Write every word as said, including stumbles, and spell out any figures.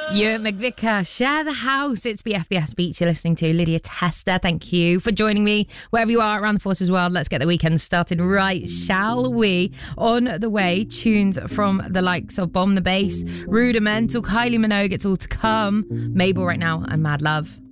Ewan McVicker, Share the House. It's B F B S Beats you're listening to. Lydia Tester, thank you for joining me wherever you are around the Forces world. Let's get the weekend started right, shall we? On the way, tunes from the likes of Bomb the Bass, Rudimental, Kylie Minogue, It's All to Come, Mabel right now, and Mad Love.